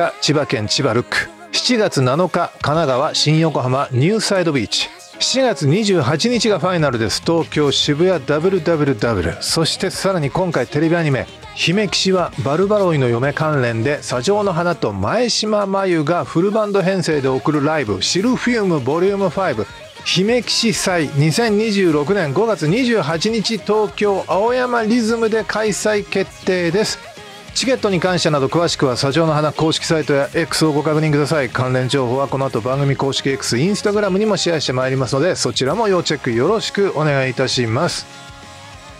千葉県千葉ルック。7月7日神奈川新横浜ニューサイドビーチ。7月28日がファイナルです。東京渋谷 WWW。 そしてさらに今回テレビアニメ姫騎士はバルバロイの嫁関連で砂上の花と前島真由がフルバンド編成で送るライブシルフィウムボリューム5姫騎士祭2026年5月28日東京青山リズムで開催決定です。チケットに関してなど詳しくは砂上の花公式サイトや X をご確認ください。関連情報はこの後番組公式 X、インスタグラムにもシェアしてまいりますので、そちらも要チェックよろしくお願いいたします。